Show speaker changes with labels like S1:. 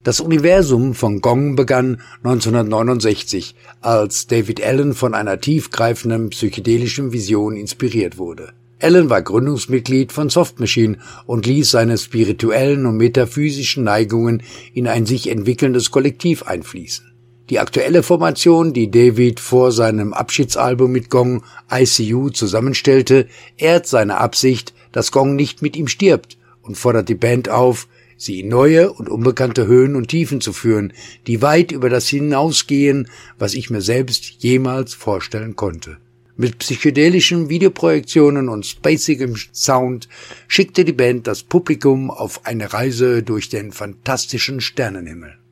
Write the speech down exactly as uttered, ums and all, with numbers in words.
S1: Das Universum von Gong begann neunzehnhundertneunundsechzig, als David Allen von einer tiefgreifenden psychedelischen Vision inspiriert wurde. Allen war Gründungsmitglied von Soft Machine und ließ seine spirituellen und metaphysischen Neigungen in ein sich entwickelndes Kollektiv einfließen. Die aktuelle Formation, die David vor seinem Abschiedsalbum mit Gong I C U zusammenstellte, ehrt seine Absicht, dass Gong nicht mit ihm stirbt und fordert die Band auf, sie in neue und unbekannte Höhen und Tiefen zu führen, die weit über das hinausgehen, was ich mir selbst jemals vorstellen konnte. Mit psychedelischen Videoprojektionen und spacigem Sound schickte die Band das Publikum auf eine Reise durch den fantastischen Sternenhimmel.